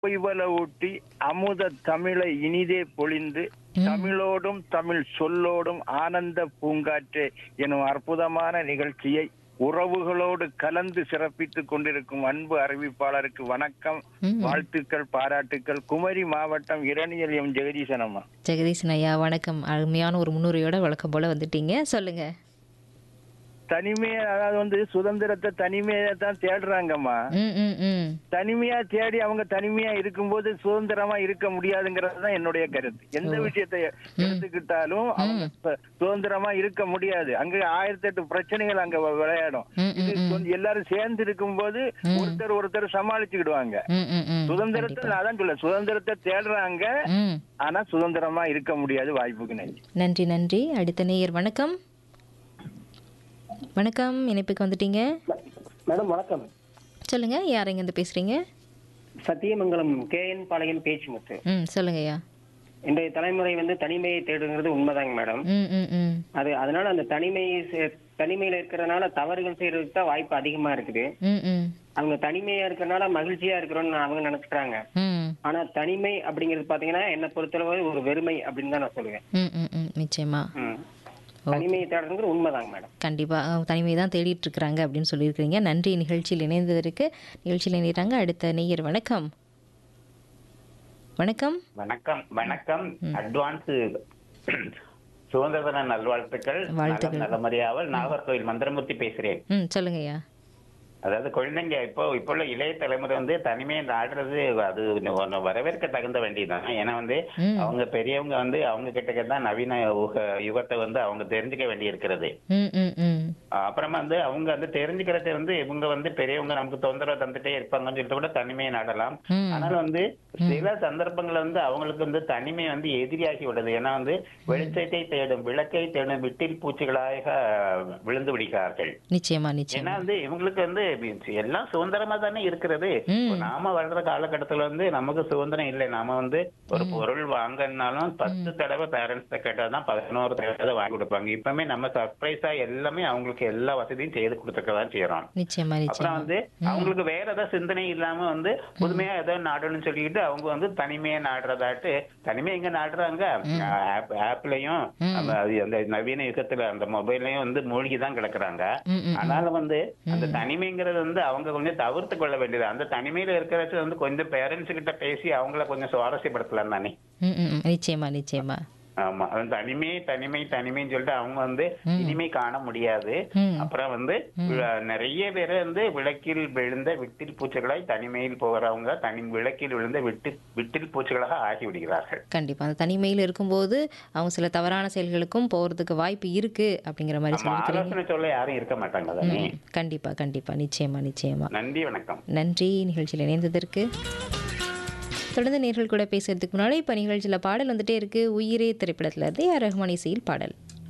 பொய்வல ஊட்டி அமுத தமிழை இனிதே பொழிந்து தமிழோடும் தமிழ் சொல்லோடும் ஆனந்த பூங்காற்றே எனும் அற்புதமான நிகழ்ச்சியை உறவுகளோடு கலந்து சிறப்பித்துக் கொண்டிருக்கும் அன்பு அறிவிப்பாளருக்கு வணக்கம், வாழ்த்துக்கள், பாராட்டுக்கள். குமரி மாவட்டம் இரணியல் எம் ஜெகதீசன் அம்மா. ஜெகதீசன் ஐயா வணக்கம். அருமையான ஒரு முன்னுரையோட வழக்கம் போல வந்துட்டீங்க, சொல்லுங்க. தனிமையா, அதாவது சுதந்திரத்தை தனிமையா தான் தேடுறாங்கம்மா. தனிமையா தேடி அவங்க தனிமையா இருக்கும்போது சுதந்திரமா இருக்க முடியாதுங்கிறதுதான் என்னுடைய கருத்து. எந்த விஷயத்தை எடுத்துக்கிட்டாலும் அவங்க சுதந்திரமா இருக்க முடியாது. அங்க 1008 பிரச்சனைகள் அங்க விளையாடும். இது எல்லாரும் சேர்ந்து இருக்கும்போது ஒருத்தர் சமாளிச்சுக்கிடுவாங்க. சுதந்திரத்தை நான் தான் சொல்ல, சுதந்திரத்தை தேடுறாங்க, ஆனா சுதந்திரமா இருக்க முடியாது. வாய்ப்புக்கு நன்றி. நன்றி நன்றி. அடுத்த நேயர் வணக்கம். வணக்கம், இணைப்புக்கு வந்துட்டீங்க. மேடம் வணக்கம். சொல்லுங்க, யார் எங்கேருந்து பேசுறீங்க? சத்தியமங்கலம் கேஎன் பாளையம் பேச்சுமுத்து. சொல்லுங்க ஐயா. இன்றைய தலைமுறை தனிமையை தேடுங்கிறது உண்மைதாங்க மேடம். அதனால அந்த தனிமையில இருக்கிறதுனால தவறுகள் செய்யறதுக்கு தான் வாய்ப்பு அதிகமா இருக்குது. அவங்க தனிமையா இருக்கிறதுனால மகிழ்ச்சியா இருக்கிறோம்னு அவங்க நினைச்சுக்கிறாங்க. ஆனா தனிமை அப்படிங்கிறது பாத்தீங்கன்னா என்ன பொறுத்தளவு ஒரு வெறுமை அப்படின்னு தான் நான் சொல்லுவேன். நிச்சயமா தனிமையை தேடுறது உண்மைதாங்க மேடம். கண்டிப்பா தனிமையை தான் தேடிட்டு இருக்கிறாங்க அப்படின்னு சொல்லியிருக்கிறீங்க. நன்றி நிகழ்ச்சியில் இணைந்ததற்கு. நிகழ்ச்சியில் இணைகிறாங்க அடுத்த நேயர். வணக்கம். வணக்கம் வணக்கம் வணக்கம். அட்வான்ஸ் சுதந்திர தின நல்வாழ்த்துக்கள். நல்லமரியாவல் நாகர்கோவில் மந்திரமூர்த்தி பேசுறேன். சொல்லுங்க ஐயா. அதாவது குழந்தைங்க இப்போ உள்ள இளைய தலைமுறை தனிமையை நாடுறது அது வரவேற்க தகுந்த வேண்டியதுதான். ஏன்னா அவங்க பெரியவங்க அவங்க கிட்ட தான் நவீன யுகத்தை அவங்க தெரிஞ்சுக்க வேண்டி இருக்கிறது. அப்புறமா அவங்க தெரிஞ்சுக்கிறது இவங்க பெரியவங்க நமக்கு தொந்தரவு தந்துட்டே இருப்பாங்கன்னு சொல்லிட்டு கூட தனிமையை நாடலாம். ஆனால் சில சந்தர்ப்பங்கள்ல அவங்களுக்கு தனிமை எதிரியாகி விடுது. ஏன்னா வெளிச்சத்தை தேடும் விளக்கை தேடும் விட்டில் பூச்சிகளாக விழுந்து விடுகிறார்கள். நிச்சயமா நிச்சயமா. ஏன்னா இவங்களுக்கு எல்லாம் சுதந்திரமா தானே இருக்கிறது. நாம வளர்ற காலகட்டத்துல நமக்கு சுதந்திரம் இல்லை. நாம ஒரு பொருள் வாங்கினாலும் 10 தடவை பேரண்ட்ஸ் கேட்டாதான் 11 தடவை வாங்கி கொடுப்பாங்க. இப்பவுமே நம்ம சர்ப்ரைஸா எல்லாமே அவங்களுக்கு எல்லா வசதியும் செய்து கொடுத்துக்கதான் செய்யறோம். அப்புறம் அவங்களுக்கு வேற ஏதாவது சிந்தனை இல்லாம புதுமையா ஏதோ நாடணும்னு சொல்லிட்டு அவங்க தனிமையை நாடுறதாட்டு தனிமை எங்க நாடுறாங்க, ஆப்லயும் அந்த நவீன யுகத்துல அந்த மொபைல்லையும் மூழ்கிதான் கிடக்குறாங்க. ஆனாலும் அந்த தனிமைங்கிறது அவங்க கொஞ்சம் தவிர்த்து கொள்ள வேண்டியது. அந்த தனிமையில இருக்கிறது கொஞ்சம் பேரண்ட்ஸ் கிட்ட பேசி அவங்கள கொஞ்சம் சுவாரஸ்யப்படுத்தலாம் தானே. நிச்சயமா நிச்சயமா. ஆமா, தனிமை தனிமை தனிமைன்னு சொல்லிட்டு அவங்க இனிமை காண முடியாது. அப்புறம் நிறைய பேர் விளக்கில் விழுந்த விட்டில் பூச்சிகளாய் தனிமையில் போகிறவங்க விளக்கில் விழுந்த விட்டில் பூச்சிகளாக ஆகி விடுகிறார்கள். கண்டிப்பா அந்த தனிமையில் இருக்கும்போது அவங்க சில தவறான செயல்களுக்கும் போறதுக்கு வாய்ப்பு இருக்கு அப்படிங்கிற மாதிரி ஆலோசனை சொல்ல யாரும் இருக்க மாட்டாங்க தானே. கண்டிப்பா கண்டிப்பா. நிச்சயமா நிச்சயமா. நன்றி, வணக்கம். நன்றி நிகழ்ச்சியில் இணைந்ததற்கு. தொடர்ந்து நேர்கள் கூட பேசுறதுக்கு முன்னாடி இப்ப நிகழ்ச்சியில பாடல் வந்துட்டே இருக்கு. உயிரே திரைப்படத்துல இருந்து AR ரஹ்மான் இசையில் பாடல்.